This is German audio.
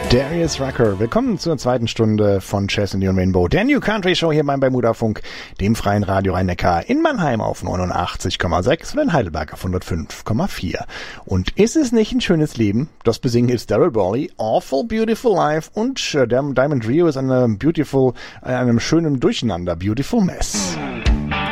Darius Rucker, willkommen zur zweiten Stunde von Jazz in the Rainbow, der New Country Show hier beim Bermuda Funk, dem freien Radio Rhein-Neckar in Mannheim auf 89,6 und in Heidelberg auf 105,4. Und ist es nicht ein schönes Leben? Das besingen ist Daryl Bawley, Awful Beautiful Life, und Diamond Trio ist einem schönen Durcheinander, Beautiful Mess.